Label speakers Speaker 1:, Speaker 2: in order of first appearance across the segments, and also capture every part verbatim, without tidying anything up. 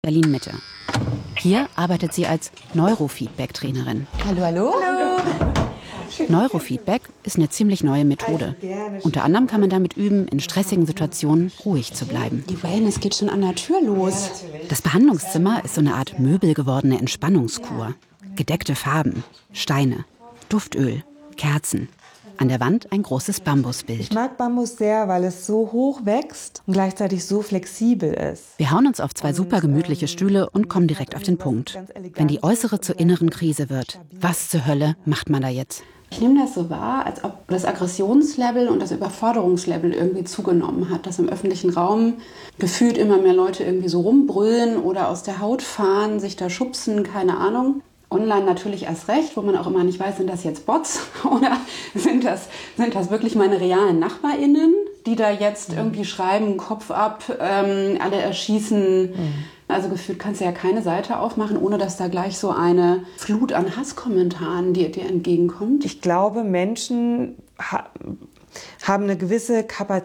Speaker 1: Berlin-Mitte. Hier arbeitet sie als Neurofeedback-Trainerin.
Speaker 2: Hallo, hallo. Hallo.
Speaker 1: Neurofeedback ist eine ziemlich neue Methode. Unter anderem kann man damit üben, in stressigen Situationen ruhig zu bleiben.
Speaker 2: Die Wellness geht schon an der Tür los.
Speaker 1: Das Behandlungszimmer ist so eine Art möbelgewordene Entspannungskur. Gedeckte Farben, Steine, Duftöl, Kerzen. An der Wand ein großes Bambusbild.
Speaker 3: Ich mag Bambus sehr, weil es so hoch wächst und gleichzeitig so flexibel ist.
Speaker 1: Wir hauen uns auf zwei super gemütliche Stühle und kommen direkt auf den Punkt. Wenn die äußere zur inneren Krise wird, was zur Hölle macht man da jetzt?
Speaker 2: Ich nehme das so wahr, als ob das Aggressionslevel und das Überforderungslevel irgendwie zugenommen hat. Dass im öffentlichen Raum gefühlt immer mehr Leute irgendwie so rumbrüllen oder aus der Haut fahren, sich da schubsen, keine Ahnung. Online natürlich erst recht, wo man auch immer nicht weiß, sind das jetzt Bots oder sind das, sind das wirklich meine realen NachbarInnen, die da jetzt irgendwie schreiben, Kopf ab, ähm, alle erschießen. Mhm. Also gefühlt kannst du ja keine Seite aufmachen, ohne dass da gleich so eine Flut an Hasskommentaren dir, dir entgegenkommt.
Speaker 3: Ich glaube, Menschen ha- haben eine gewisse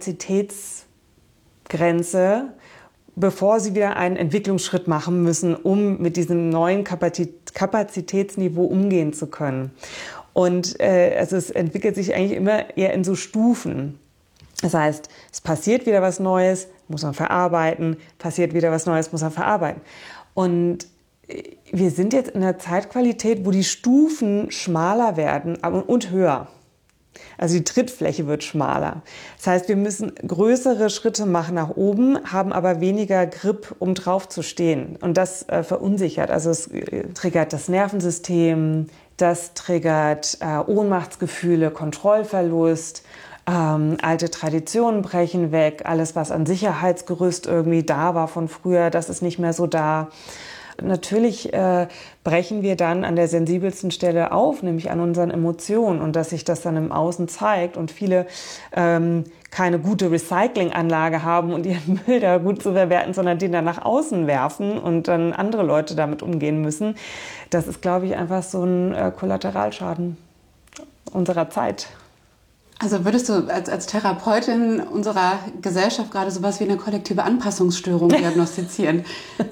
Speaker 3: Kapazitätsgrenze, bevor sie wieder einen Entwicklungsschritt machen müssen, um mit diesem neuen Kapazitätsniveau umgehen zu können. Und äh, also es entwickelt sich eigentlich immer eher in so Stufen. Das heißt, es passiert wieder was Neues, muss man verarbeiten, passiert wieder was Neues, muss man verarbeiten. Und wir sind jetzt in einer Zeitqualität, wo die Stufen schmaler werden und höher. Also die Trittfläche wird schmaler. Das heißt, wir müssen größere Schritte machen nach oben, haben aber weniger Grip, um drauf zu stehen. Und das äh, verunsichert. Also es äh, triggert das Nervensystem, das triggert äh, Ohnmachtsgefühle, Kontrollverlust. Ähm, alte Traditionen brechen weg. Alles, was an Sicherheitsgerüst irgendwie da war von früher, das ist nicht mehr so da. Natürlich äh, brechen wir dann an der sensibelsten Stelle auf, nämlich an unseren Emotionen, und dass sich das dann im Außen zeigt und viele ähm, keine gute Recyclinganlage haben und ihren Müll da gut zu verwerten, sondern den dann nach außen werfen und dann andere Leute damit umgehen müssen. Das ist, glaube ich, einfach so ein äh, Kollateralschaden unserer Zeit.
Speaker 2: Also würdest du als, als Therapeutin unserer Gesellschaft gerade sowas wie eine kollektive Anpassungsstörung diagnostizieren?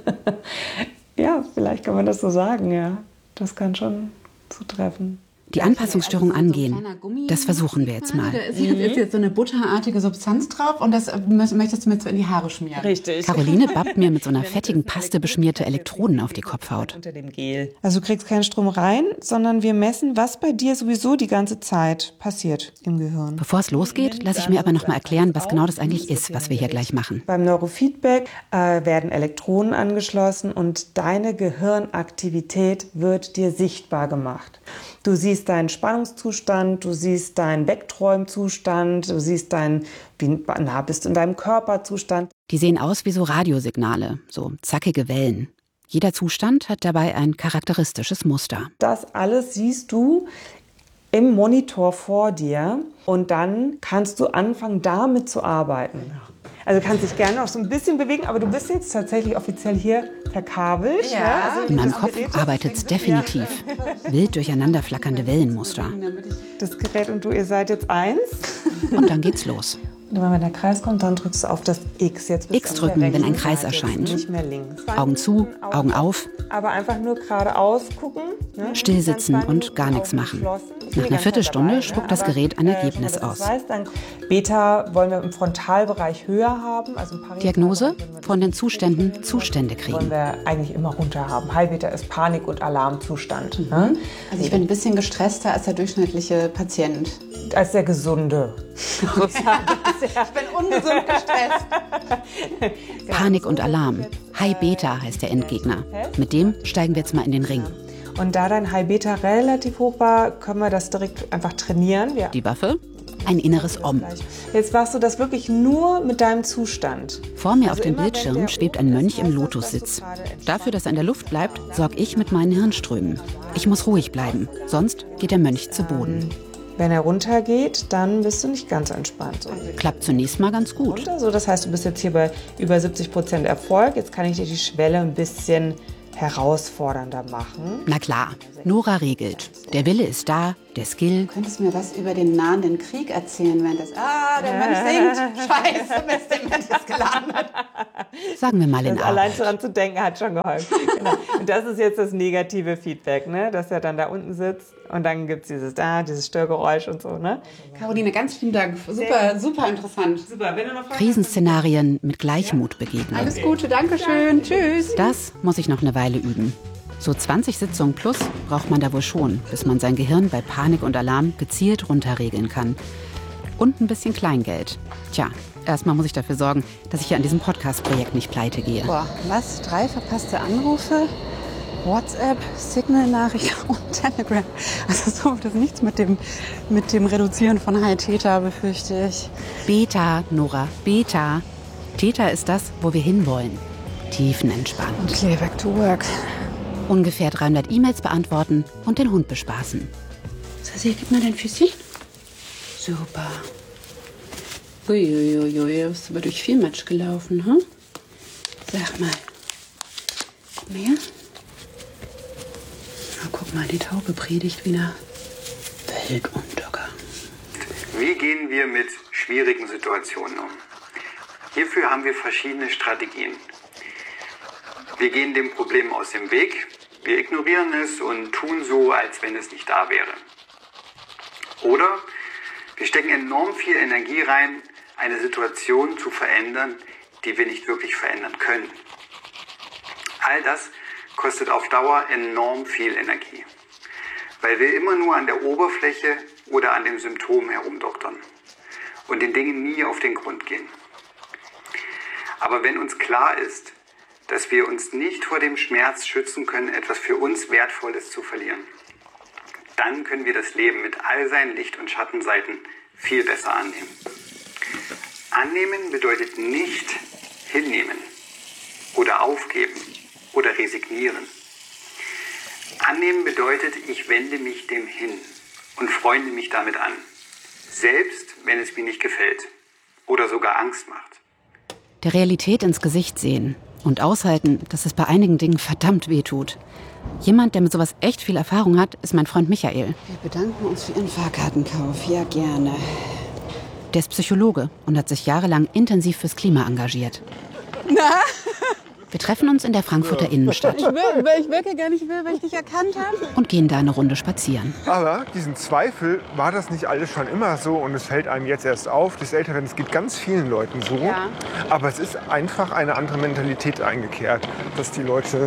Speaker 3: Ja, vielleicht kann man das so sagen, ja. Das kann schon zutreffen.
Speaker 1: Die Anpassungsstörung angehen, das versuchen wir jetzt mal.
Speaker 2: Da ist jetzt, ist jetzt so eine butterartige Substanz drauf und das möchtest du mir jetzt in die Haare schmieren.
Speaker 3: Richtig.
Speaker 1: Caroline babbt mir mit so einer fettigen Paste beschmierte Elektroden auf die Kopfhaut.
Speaker 3: Unter dem Gel. Also du kriegst keinen Strom rein, sondern wir messen, was bei dir sowieso die ganze Zeit passiert im Gehirn.
Speaker 1: Bevor es losgeht, lasse ich mir aber noch mal erklären, was genau das eigentlich ist, was wir hier gleich machen.
Speaker 3: Beim Neurofeedback äh, werden Elektroden angeschlossen und deine Gehirnaktivität wird dir sichtbar gemacht. Du siehst deinen Spannungszustand, du siehst deinen Wegträumzustand, du siehst deinen, wie nah bist du in deinem Körperzustand.
Speaker 1: Die sehen aus wie so Radiosignale, so zackige Wellen. Jeder Zustand hat dabei ein charakteristisches Muster.
Speaker 3: Das alles siehst du im Monitor vor dir und dann kannst du anfangen, damit zu arbeiten. Also du kannst dich gerne auch so ein bisschen bewegen, aber du bist jetzt tatsächlich offiziell hier verkabelt.
Speaker 2: Ja.
Speaker 3: Ne? Also
Speaker 1: In meinem Kopf arbeitet es definitiv. Wild durcheinander flackernde Wellenmuster.
Speaker 3: Das Gerät und du, ihr seid jetzt eins.
Speaker 1: Und dann geht's los.
Speaker 3: Und wenn der Kreis kommt, dann drückst du auf das X. Jetzt bist
Speaker 1: X
Speaker 3: du auf
Speaker 1: drücken,
Speaker 3: der
Speaker 1: wenn ein
Speaker 3: rechten
Speaker 1: Kreis
Speaker 3: Seite,
Speaker 1: erscheint.
Speaker 3: Nicht mehr links.
Speaker 1: Augen zu, Augen auf.
Speaker 3: Aber einfach nur geradeaus gucken. Ne?
Speaker 1: Still sitzen und gar nichts machen. Nach einer Viertelstunde spuckt das Gerät ein Ergebnis aus.
Speaker 3: Dann Beta wollen wir im Frontalbereich höher haben. Also im
Speaker 1: Diagnose: von den Zuständen Zustände
Speaker 3: wollen
Speaker 1: kriegen.
Speaker 3: wir eigentlich immer runter haben. High Beta ist Panik- und Alarmzustand.
Speaker 2: Mhm.
Speaker 3: Ne?
Speaker 2: Also ich bin ein bisschen gestresster als der durchschnittliche Patient.
Speaker 3: Als der Gesunde.
Speaker 2: Ich bin ungesund gestresst.
Speaker 1: Panik und Alarm. High Beta heißt der Endgegner. Mit dem steigen wir jetzt mal in den Ring.
Speaker 3: Und da dein High Beta relativ hoch war, können wir das direkt einfach trainieren. Wir
Speaker 1: Die Waffe? Ein inneres Om.
Speaker 3: Jetzt machst du das wirklich nur mit deinem Zustand.
Speaker 1: Vor mir auf
Speaker 3: Also
Speaker 1: dem
Speaker 3: immer, wenn
Speaker 1: Bildschirm
Speaker 3: der
Speaker 1: schwebt
Speaker 3: oben
Speaker 1: ein
Speaker 3: ist,
Speaker 1: Mönch im
Speaker 3: heißt das,
Speaker 1: Lotussitz.
Speaker 3: dass du gerade entspannt
Speaker 1: Dafür, dass er in der Luft bleibt, sorge ich mit meinen Hirnströmen. Ich muss ruhig bleiben, sonst geht der Mönch zu Boden.
Speaker 3: Wenn er runtergeht, dann bist du nicht ganz entspannt.
Speaker 1: Klappt zunächst mal ganz gut.
Speaker 3: Also das heißt, du bist jetzt hier bei über siebzig Prozent Erfolg. Jetzt kann ich dir die Schwelle ein bisschen herausfordernder machen.
Speaker 1: Na klar, Nora regelt. Der Wille ist da, der Skill.
Speaker 2: Könntest du mir was über den nahenden Krieg erzählen, wenn das... Ah, der Mensch singt. Scheiße, Mist, der Mensch ist gelandet.
Speaker 1: Sagen wir mal in A.
Speaker 3: Allein daran zu denken hat schon geholfen. Genau. Und das ist jetzt das negative Feedback, ne? Dass er dann da unten sitzt und dann gibt es dieses da, dieses Störgeräusch und so. Ne?
Speaker 2: Caroline, ganz vielen Dank. Super, super interessant.
Speaker 3: Super, wenn du noch
Speaker 1: Krisenszenarien mit Gleichmut begegnen.
Speaker 2: Alles Gute, danke schön. Tschüss.
Speaker 1: Das muss ich noch eine Weile üben. So zwanzig Sitzungen plus braucht man da wohl schon, bis man sein Gehirn bei Panik und Alarm gezielt runterregeln kann. Und ein bisschen Kleingeld. Tja, erstmal muss ich dafür sorgen, dass ich hier an diesem Podcast-Projekt nicht pleite gehe.
Speaker 2: Boah, was? Drei verpasste Anrufe? WhatsApp, Signal-Nachricht und Telegram. Also so wird das nichts mit dem, mit dem Reduzieren von High Theta, befürchte ich.
Speaker 1: Beta, Nora, Beta. Theta ist das, wo wir hinwollen. Tiefenentspannt.
Speaker 2: Okay, back to work.
Speaker 1: Ungefähr dreihundert E-Mails beantworten und den Hund bespaßen.
Speaker 2: Sassi, gib mal dein Füßchen. Super. Uiuiui, du bist aber durch viel Matsch gelaufen, hm? Sag mal. Komm her. Na, guck mal, die Taube predigt wieder. Weltuntergang.
Speaker 4: Wie gehen wir mit schwierigen Situationen um? Hierfür haben wir verschiedene Strategien. Wir gehen dem Problem aus dem Weg, wir ignorieren es und tun so, als wenn es nicht da wäre. Oder wir stecken enorm viel Energie rein, eine Situation zu verändern, die wir nicht wirklich verändern können. All das kostet auf Dauer enorm viel Energie, weil wir immer nur an der Oberfläche oder an dem Symptom herumdoktern und den Dingen nie auf den Grund gehen. Aber wenn uns klar ist, dass wir uns nicht vor dem Schmerz schützen können, etwas für uns Wertvolles zu verlieren, dann können wir das Leben mit all seinen Licht- und Schattenseiten viel besser annehmen. Annehmen bedeutet nicht hinnehmen oder aufgeben oder resignieren. Annehmen bedeutet, ich wende mich dem hin und freunde mich damit an, selbst wenn es mir nicht gefällt oder sogar Angst macht.
Speaker 1: Der Realität ins Gesicht sehen und aushalten, dass es bei einigen Dingen verdammt weh tut. Jemand, der mit sowas echt viel Erfahrung hat, ist mein Freund Michael.
Speaker 2: Wir bedanken uns für Ihren Fahrkartenkauf. Ja, gerne.
Speaker 1: Der ist Psychologe und hat sich jahrelang intensiv fürs Klima engagiert.
Speaker 2: Na?
Speaker 1: Wir treffen uns in der Frankfurter Innenstadt.
Speaker 2: Ich, will, weil ich wirklich gar nicht will, weil ich dich erkannt habe.
Speaker 1: Und gehen da eine Runde spazieren.
Speaker 5: Aber diesen Zweifel, war das nicht alles schon immer so und es fällt einem jetzt erst auf, das Älterwerden, es geht ganz vielen Leuten so.
Speaker 2: Ja.
Speaker 5: Aber es ist einfach eine andere Mentalität eingekehrt, dass die Leute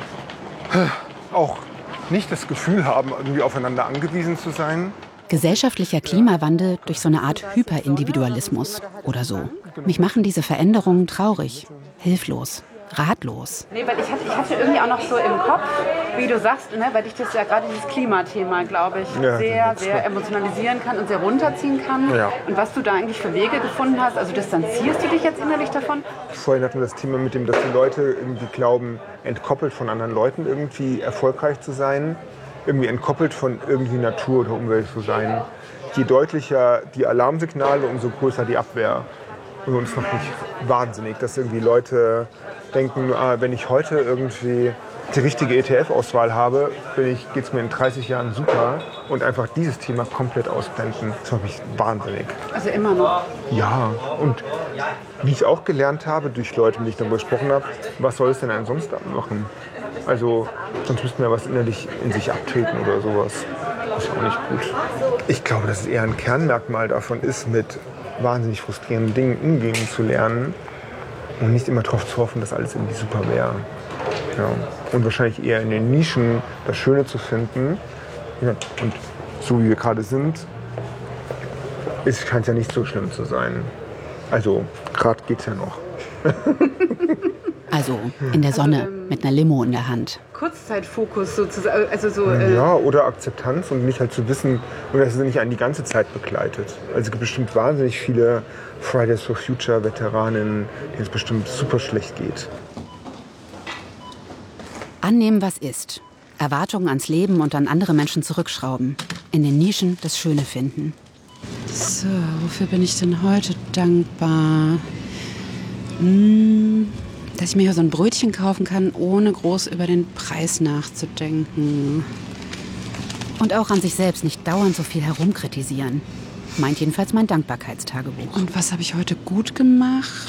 Speaker 5: auch nicht das Gefühl haben, irgendwie aufeinander angewiesen zu sein.
Speaker 1: Gesellschaftlicher Klimawandel durch so eine Art Hyperindividualismus oder so. Mich machen diese Veränderungen traurig, hilflos, ratlos.
Speaker 2: Nee, weil ich hatte, ich hatte irgendwie auch noch so im Kopf, wie du sagst, ne, weil ich das ja gerade dieses Klimathema, glaube ich,
Speaker 5: Ja,
Speaker 2: sehr, sehr emotionalisieren kann und sehr runterziehen kann.
Speaker 5: Ja.
Speaker 2: Und was du da eigentlich für Wege gefunden hast, also distanzierst du dich jetzt innerlich davon?
Speaker 5: Vorhin hatten wir das Thema mit dem, dass die Leute irgendwie glauben, entkoppelt von anderen Leuten irgendwie erfolgreich zu sein, irgendwie entkoppelt von irgendwie Natur oder Umwelt zu sein. Je deutlicher die Alarmsignale, umso größer die Abwehr. Und uns macht mich wahnsinnig, dass irgendwie Leute denken, ah, wenn ich heute irgendwie die richtige E T F-Auswahl habe, geht es mir in dreißig Jahren super und einfach dieses Thema komplett ausblenden. Das macht mich wahnsinnig.
Speaker 2: Also immer noch.
Speaker 5: Ja, und wie ich auch gelernt habe durch Leute, mit denen ich darüber gesprochen habe, was soll es denn einen sonst machen? Also sonst müssten wir was innerlich in sich abtreten oder sowas. Das ist auch nicht gut. Ich glaube, dass es eher ein Kernmerkmal davon ist, mit wahnsinnig frustrierenden Dingen umgehen zu lernen und nicht immer darauf zu hoffen, dass alles irgendwie super wäre. Ja. Und wahrscheinlich eher in den Nischen das Schöne zu finden. Ja. Und so wie wir gerade sind, scheint es ja nicht so schlimm zu sein. Also gerade geht's ja noch.
Speaker 1: Also in der Sonne mit einer Limo in der Hand.
Speaker 2: Kurzzeitfokus sozusagen, also so... Äh
Speaker 5: Ja, oder Akzeptanz und nicht halt zu wissen, und dass es nicht einen die ganze Zeit begleitet. Also es gibt bestimmt wahnsinnig viele Fridays for Future Veteranen, denen es bestimmt super schlecht geht.
Speaker 1: Annehmen, was ist. Erwartungen ans Leben und an andere Menschen zurückschrauben. In den Nischen das Schöne finden.
Speaker 2: So, wofür bin ich denn heute dankbar? Hm, dass ich mir hier so ein Brötchen kaufen kann, ohne groß über den Preis nachzudenken.
Speaker 1: Und auch an sich selbst nicht dauernd so viel herumkritisieren. Meint jedenfalls mein Dankbarkeitstagebuch.
Speaker 2: Und was habe ich heute gut gemacht?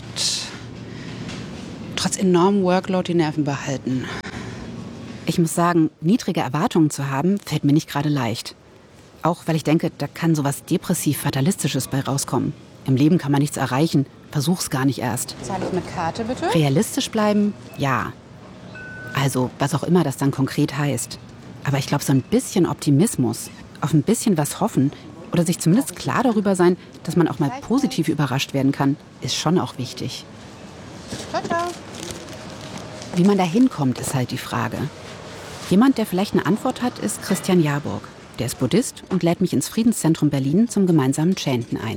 Speaker 2: Trotz enormem Workload die Nerven behalten.
Speaker 1: Ich muss sagen, niedrige Erwartungen zu haben, fällt mir nicht gerade leicht. Auch weil ich denke, da kann sowas depressiv-fatalistisches bei rauskommen. Im Leben kann man nichts erreichen, versuch's gar nicht erst.
Speaker 2: Zahle ich mit Karte, bitte?
Speaker 1: Realistisch bleiben? Ja. Also, was auch immer das dann konkret heißt. Aber ich glaube, so ein bisschen Optimismus, auf ein bisschen was hoffen oder sich zumindest klar darüber sein, dass man auch mal positiv überrascht werden kann, ist schon auch wichtig.
Speaker 2: Ciao, ciao.
Speaker 1: Wie man da hinkommt, ist halt die Frage. Jemand, der vielleicht eine Antwort hat, ist Christian Jahrburg. Der ist Buddhist und lädt mich ins Friedenszentrum Berlin zum gemeinsamen Chanten ein.